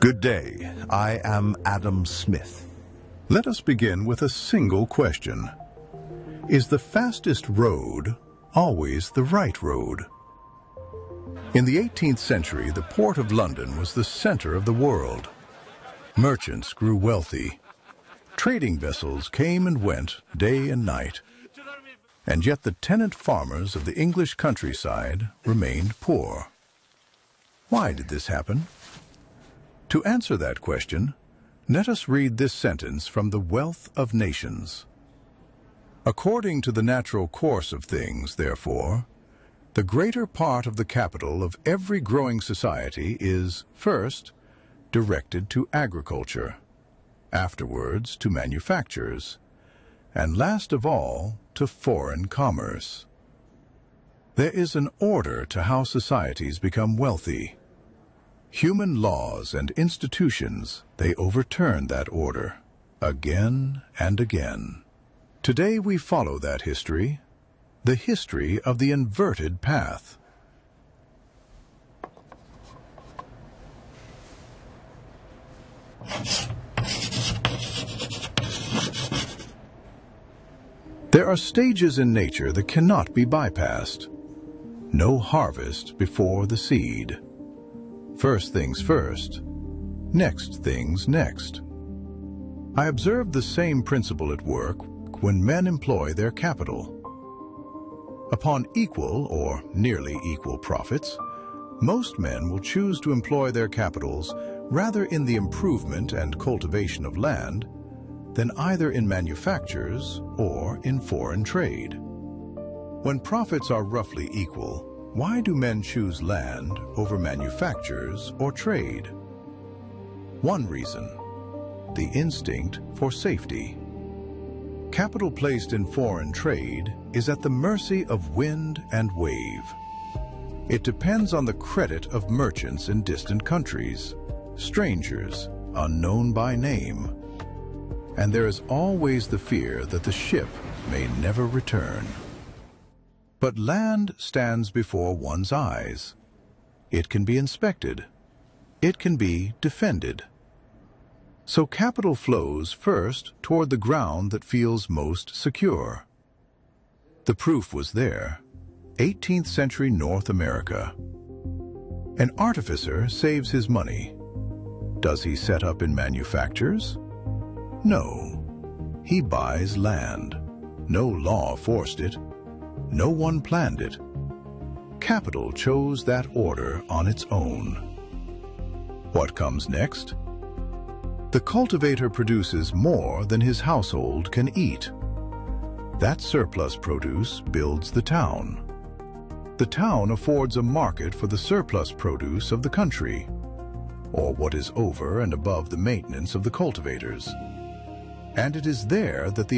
Good day. I am Adam Smith. Let us begin with a single question. Is the fastest road always the right road? In the 18th century, the Port of London was the center of the world. Merchants grew wealthy. Trading vessels came and went day and night. And yet the tenant farmers of the English countryside remained poor. Why did this happen? To answer that question, let us read this sentence from The Wealth of Nations. According to the natural course of things, therefore, the greater part of the capital of every growing society is, first, directed to agriculture, afterwards to manufactures, and last of all, to foreign commerce. There is an order to how societies become wealthy. Human laws and institutions, they overturn that order, again and again. Today we follow that history, the history of the inverted path. There are stages in nature that cannot be bypassed. No harvest before the seed. First things first, next things next. I observed the same principle at work when men employ their capital. Upon equal or nearly equal profits, most men will choose to employ their capitals rather in the improvement and cultivation of land than either in manufactures or in foreign trade. When profits are roughly equal, why do men choose land over manufactures or trade? One reason, the instinct for safety. Capital placed in foreign trade is at the mercy of wind and wave. It depends on the credit of merchants in distant countries, strangers, unknown by name. And there is always the fear that the ship may never return. But land stands before one's eyes. It can be inspected. It can be defended. So capital flows first toward the ground that feels most secure. The proof was there, 18th century North America. An artificer saves his money. Does he set up in manufactures? No. He buys land. No law forced it. No one planned it. Capital chose that order on its own. What comes next? The cultivator produces more than his household can eat. That surplus produce builds the town. The town affords a market for the surplus produce of the country, or what is over and above the maintenance of the cultivators. And it is there that the